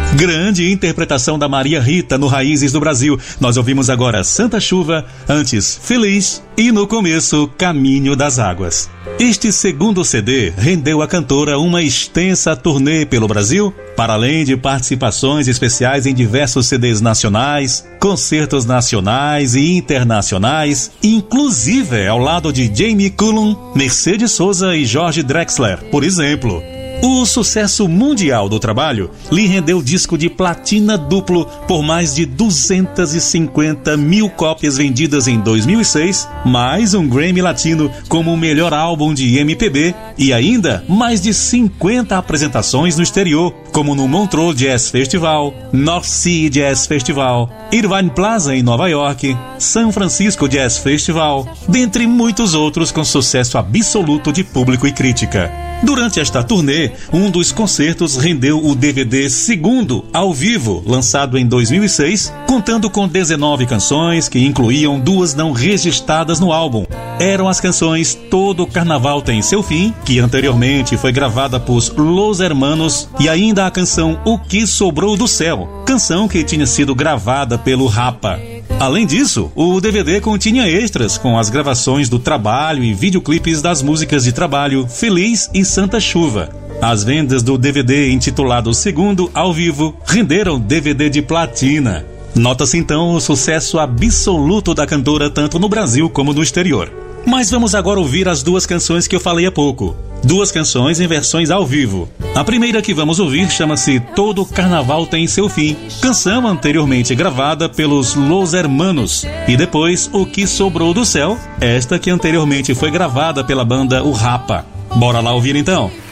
Grande interpretação da Maria Rita no Raízes do Brasil. Nós ouvimos agora Santa Chuva, antes Feliz e no começo Caminho das Águas. Este segundo CD rendeu à cantora uma extensa turnê pelo Brasil, para além de participações especiais em diversos CDs nacionais, concertos nacionais e internacionais, inclusive ao lado de Jamie Cullum, Mercedes Sosa e Jorge Drexler, por exemplo. O sucesso mundial do trabalho lhe rendeu disco de platina duplo por mais de 250 mil cópias vendidas em 2006, mais um Grammy Latino como o melhor álbum de MPB e ainda mais de 50 apresentações no exterior, como no Montreux Jazz Festival, North Sea Jazz Festival, Irvine Plaza em Nova York, San Francisco Jazz Festival, dentre muitos outros com sucesso absoluto de público e crítica. Durante esta turnê, um dos concertos rendeu o DVD segundo, ao vivo, lançado em 2006, contando com 19 canções que incluíam 2 não registradas no álbum. Eram as canções Todo Carnaval Tem Seu Fim, que anteriormente foi gravada por Los Hermanos, e ainda a canção O Que Sobrou do Céu, canção que tinha sido gravada pelo Rapa. Além disso, o DVD continha extras com as gravações do trabalho e videoclipes das músicas de trabalho Feliz e Santa Chuva. As vendas do DVD intitulado Segundo ao Vivo renderam DVD de platina. Nota-se então o sucesso absoluto da cantora tanto no Brasil como no exterior. Mas vamos agora ouvir as 2 canções que eu falei há pouco. 2 canções em versões ao vivo. A primeira que vamos ouvir chama-se Todo Carnaval Tem Seu Fim, canção anteriormente gravada pelos Los Hermanos. E depois O Que Sobrou do Céu, esta que anteriormente foi gravada pela banda O Rapa. Bora lá ouvir então?